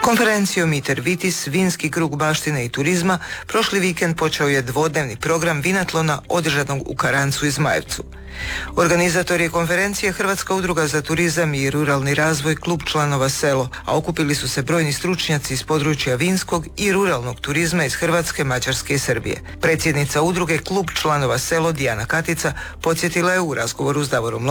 Konferencijom Iter Vitis, vinski krug baštine i turizma, prošli vikend počeo je dvodnevni program vinatlona održanog u Karancu i Zmajevcu. Organizator je konferencije Hrvatska udruga za turizam i ruralni razvoj, klub članova Selo, a okupili su se brojni stručnjaci iz područja vinskog i ruralnog turizma iz Hrvatske, Mađarske i Srbije. Predsjednica udruge klub članova Selo Dijana Katica podsjetila je u razgovoru s Davorom